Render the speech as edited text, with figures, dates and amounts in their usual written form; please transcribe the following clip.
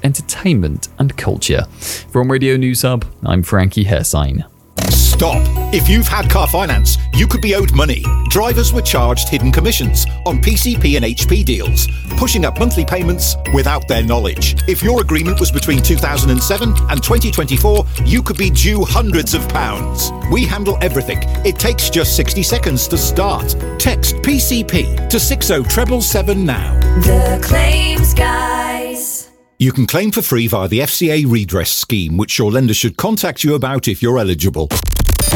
entertainment and culture. From Radio News Hub, I'm Frankie Hersign. Stop! If you've had car finance, you could be owed money. Drivers were charged hidden commissions on PCP and HP deals, pushing up monthly payments without their knowledge. If your agreement was between 2007 and 2024, you could be due hundreds of pounds. We handle everything. It takes just 60 seconds to start. Text PCP to 60777 now. The Claims Guys. You can claim for free via the FCA redress scheme, which your lender should contact you about if you're eligible.